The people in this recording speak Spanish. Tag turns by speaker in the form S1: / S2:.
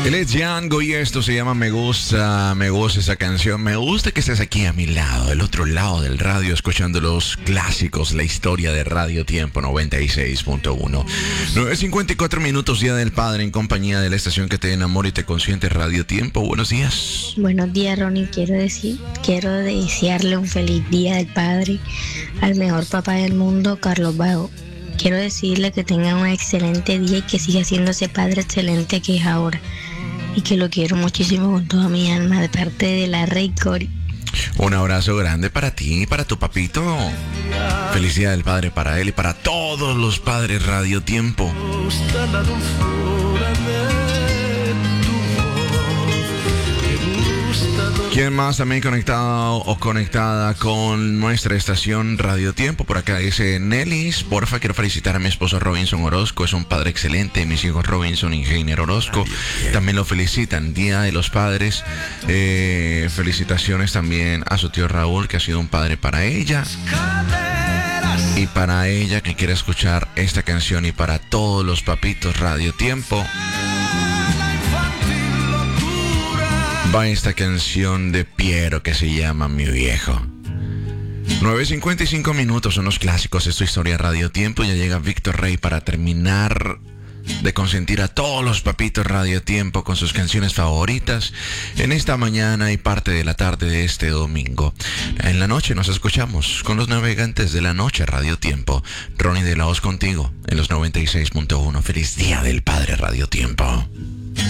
S1: Él es Django y esto se llama Me gusta esa canción. Me gusta que estés aquí a mi lado, del otro lado del radio, escuchando los clásicos, la historia de Radio Tiempo 96.1. 9:54 minutos, Día del Padre, en compañía de la estación que te enamora y te consiente, Radio Tiempo. Buenos días.
S2: Buenos días, Ronnie. Quiero desearle un feliz Día del Padre al mejor papá del mundo, Carlos Bajo. Quiero decirle que tenga un excelente día y que siga siendo ese padre excelente que es ahora. Y que lo quiero muchísimo con toda mi alma, de parte de la Rey Cori.
S1: Un abrazo grande para ti y para tu papito. Feliz Día del Padre para él y para todos los padres Radio Tiempo. ¿Quién más también conectado o conectada con nuestra estación Radio Tiempo? Por acá dice Nelis, porfa, quiero felicitar a mi esposo Robinson Orozco, es un padre excelente. Mis hijos Robinson y Heiner Orozco también lo felicitan. Día de los Padres. Felicitaciones también a su tío Raúl, que ha sido un padre para ella. Y para ella que quiere escuchar esta canción, y para todos los papitos Radio Tiempo, va esta canción de Piero que se llama Mi Viejo. 9:55 minutos, son los clásicos de tu historia Radio Tiempo. Ya llega Víctor Rey para terminar de consentir a todos los papitos Radio Tiempo con sus canciones favoritas en esta mañana y parte de la tarde de este domingo. En la noche nos escuchamos con los navegantes de la noche Radio Tiempo. Ronnie de la Hoz contigo en los 96.1. Feliz Día del Padre Radio Tiempo.